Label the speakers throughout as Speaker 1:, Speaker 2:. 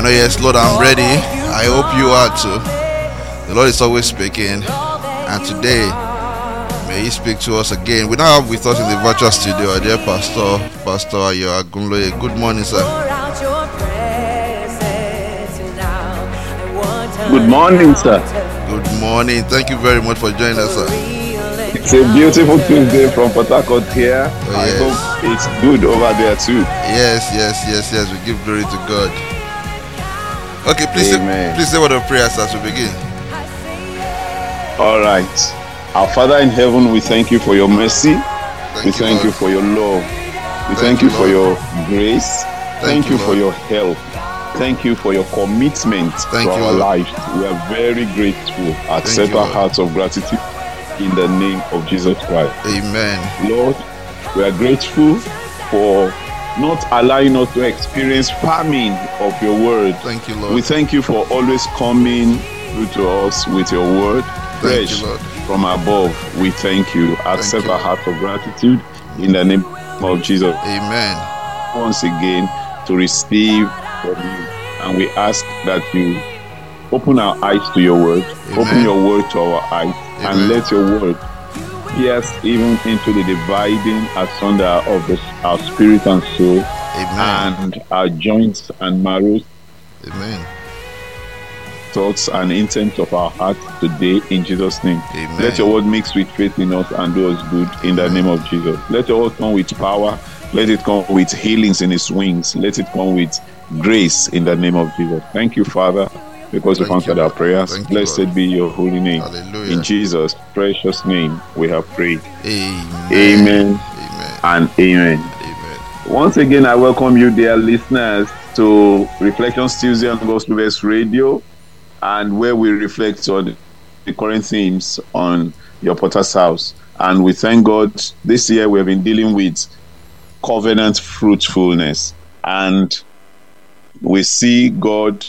Speaker 1: know, yes, Lord, I'm ready. I hope you are too. The Lord is always speaking, and today, may He speak to us again. We now have with us in the virtual studio our dear Pastor Ayo Agunloye. Good morning, sir.
Speaker 2: Good morning, sir.
Speaker 1: Good morning. Thank you very much for joining us, sir.
Speaker 2: It's a beautiful Tuesday from Port Harcourt here.
Speaker 1: Oh,
Speaker 2: I
Speaker 1: yes.
Speaker 2: hope it's good over there too.
Speaker 1: Yes. We give glory to God. Okay, please say what of prayers as we begin.
Speaker 2: All right. Our Father in heaven, we thank you for your mercy. We thank you for your love. We thank you for your grace. Thank you for your help. Thank you for your commitment to our lives. We are very grateful. Accept our hearts of gratitude in the name of Jesus Christ.
Speaker 1: Amen.
Speaker 2: Lord, we are grateful for not allowing us to experience famine of your word.
Speaker 1: Thank you, Lord.
Speaker 2: We thank you for always coming through to us with your word. Fresh from above. We thank you. Accept our heart of gratitude in the name of Jesus.
Speaker 1: Amen.
Speaker 2: Once again, to receive from you. And we ask that you open our eyes to your word. Amen. Open your word to our eyes. Amen. And let your word pierce even into the dividing asunder of our spirit and soul. Amen. And our joints and marrows.
Speaker 1: Amen.
Speaker 2: Thoughts and intent of our heart today in Jesus' name.
Speaker 1: Amen.
Speaker 2: Let your word mix with faith in us and do us good in the name of Jesus. Let your word come with power. Let it come with healings in its wings. Let it come with grace in the name of Jesus. Thank you, Father, because you've answered our prayers. Blessed be your holy name. Hallelujah. In Jesus' precious name we have prayed.
Speaker 1: Amen.
Speaker 2: Amen. And amen. Once again, I welcome you, dear listeners, to Reflections Tuesday on Gospel Verse Radio, and where we reflect on the current themes on your Potter's House. And we thank God this year we have been dealing with covenant fruitfulness, and we see God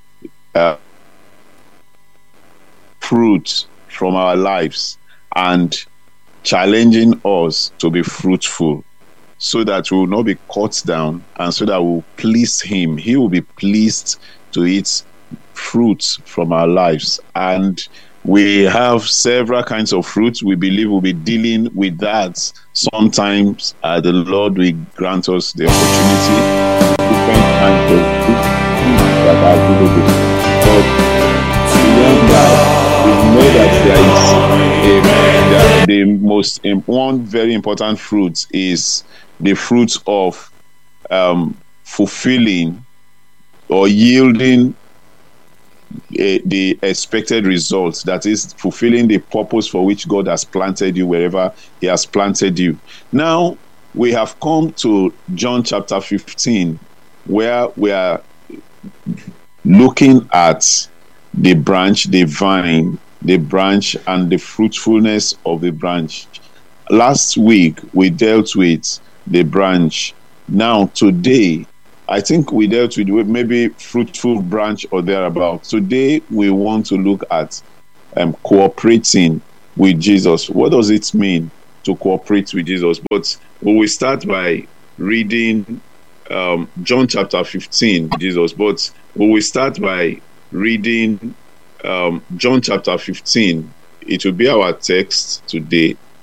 Speaker 2: fruit from our lives and challenging us to be fruitful so that we will not be cut down, and so that we will please Him. He will be pleased to eat fruits from our lives. And we have several kinds of fruits. We believe we'll be dealing with that. Sometimes the Lord will grant us the opportunity, different kinds of fruits that are available. But beyond that, we know that there is one very important fruit is the fruit of fulfilling or yielding the expected results, that is fulfilling the purpose for which God has planted you wherever He has planted you. Now we have come to John chapter 15, where we are looking at the branch, the vine, the branch, and the fruitfulness of the branch. Last week we dealt with the branch. Now today I think we dealt with maybe fruitful branch or thereabout. Today we want to look at cooperating with Jesus. What does it mean to cooperate with Jesus? But we will start by reading John chapter 15, Jesus. But we will start by reading John chapter 15. It will be our text today.